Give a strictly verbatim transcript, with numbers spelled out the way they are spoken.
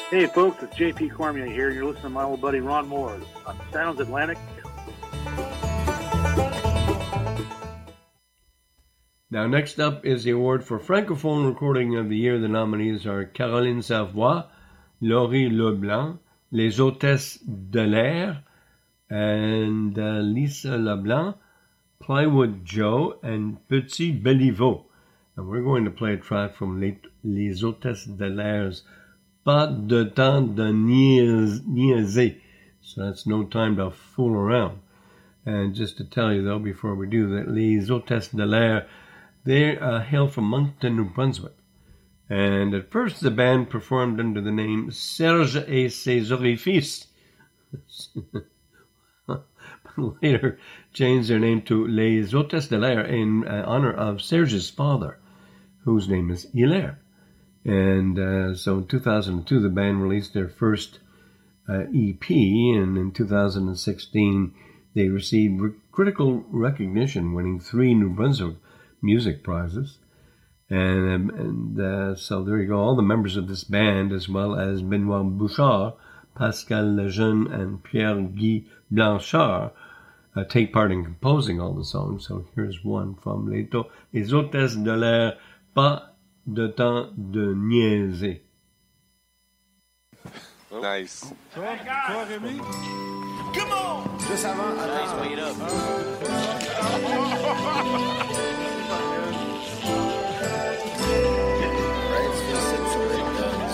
Hey folks, it's J P Cormier here, and you're listening to my old buddy Ron Moore on Sounds Atlantic. Now, next up is the award for Francophone Recording of the Year. The nominees are Caroline Savoie, Laurie Leblanc, Les Hôtesses de l'Air, and uh, Lisa Leblanc, Plywood Joe, and Petit Béliveau. And we're going to play a track from Les, Les Hôtesses de l'Air's Pas de temps de niaiser. So that's no time to fool around. And just to tell you, though, before we do that, Les Hôtesses de l'Air, they uh, hail from Moncton, New Brunswick. And at first, the band performed under the name Serge et ses Orifices. But later changed their name to Les Hôtesses de l'Air in uh, honor of Serge's father, whose name is Hilaire. And uh, so in two thousand two, the band released their first uh, E P, and in two thousand sixteen, they received re- critical recognition, winning three New Brunswick music prizes. And, um, and uh, so there you go, all the members of this band, as well as Benoît Bouchard, Pascal Lejeune, and Pierre-Guy Blanchard, uh, take part in composing all the songs. So here's one from Les, to- Les Hôtesses de l'Air, Pas de temps de niaiser. Nice. Toi, toi, Rémi? Come on! Juste avant, attends. Nice, wait up.